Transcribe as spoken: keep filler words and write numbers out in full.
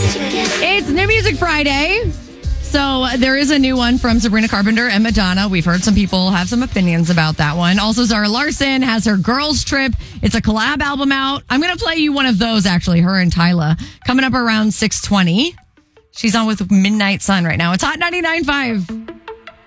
It's New Music Friday. So there is a new one from Sabrina Carpenter and Madonna. We've heard some people have some opinions about that one. Also, Zara Larsson has her Girls Trip. It's a collab album out. I'm going to play you one of those, actually, her and Tyla, coming up around six twenty. She's on with Midnight Sun right now. It's Hot ninety-nine point five.